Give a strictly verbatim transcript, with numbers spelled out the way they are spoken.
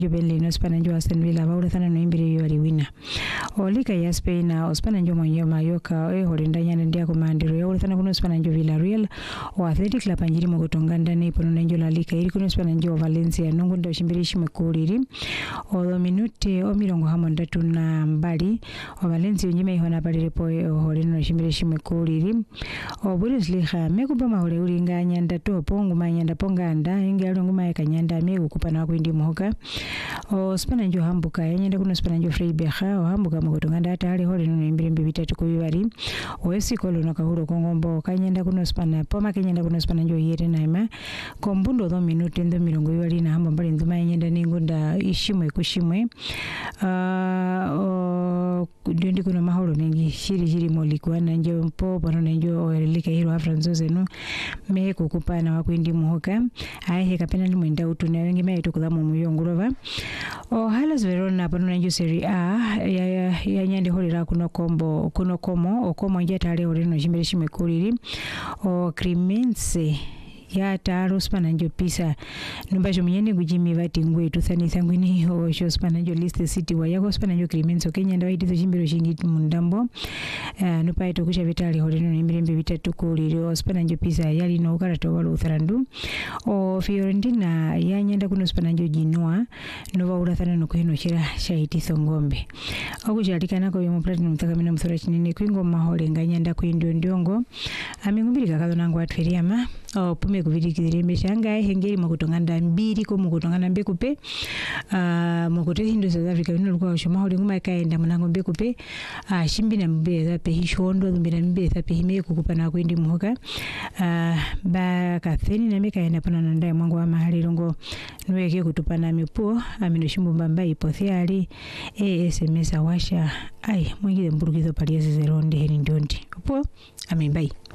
Jubilee no Spananjo Aston Villa baure thana no imbiri yari wina olika ya Spain na Spananjo mwenye mayoka e holinda nyane ndia komandiro ya thana kuno Spananjo Villarreal o Athletic Club anjiri mogotonganda ne pono nanjo la lika iri kuno Spananjo Valencia nungu ndo shimbirishi mekuriri o minuti o mirongo hamondatu na mbali o Valencia unyime ihona balire po holino no shimbirishi mekuriri o Bundesliga mekupa mahole uringa nyanda to pongu manyanda ponganda inga nguma ya kanyanda megu kupana kwindi mohoka o Spananjo hambuka yanyenda kuno Spananjo Freiburg o hambuka mogotonganda atali hole no imbiri bitatu kubibari o esikolo no kahuro kongombo kanyenda kuno Spana poma kanyenda kuno Spananjo yere naima kombundo do minuti ndo mirongo ibali na hamba mbali nduma yanyenda ningunda ishimwe kushimwe uh, o ndi kuno mahoro mengi shiri shiri molikuwa nanjo mpo bono nanjo oelika hiro afranzoze no me kukupana wakwindi muhoka ahe kapena ni mwenda utu na wengi maetu kudhamu muyongurova o Hellas Verona bono nanjo Serie A ya, ya, ya nyande holira kuno kombo kuno komo o komo njata hale holino jimbele shime kuriri o Cremonese ya taro Spananjo Pisa numbajo mnyende gujimi vati ngwe tuthani thangwini o sho Spananjo Leicester City wa yako Spananjo Cremonese Kenya ndo waitizo jimbiro shingi mundambo uh, nupa ito kusha vitali holino nimirembe vitatu kuliri o Spananjo Pisa yali no ukarato walo utharandu o Fiorentina ya nyenda kuno Spananjo Genoa nova urathana nukuhino shira shaiti thongombe o kujalika nako yomo platinum takamina mthura chinini kuingo mahole nga nyenda kuindio ndiongo amingumbiri kakado nangu atferiama o pume kuvirikire meshanga hengeri mokutonganda mbiri ko mokutonganda mbekupe ah uh, mokote hindu South Africa no kwa shoma holi nguma kaenda munango mbekupe ah uh, shimbina mbeza pe hishondo mbina mbeza pe hime kukupana kwindi muhoka ah uh, ba katheni na meka enda pana nanda mwangu wa mahali longo nweke kutupana mipo amino shimbo mbamba ipothiali e S M S awasha ai mwingile mburukizo paliazi zeronde heri ndondi upo amembai.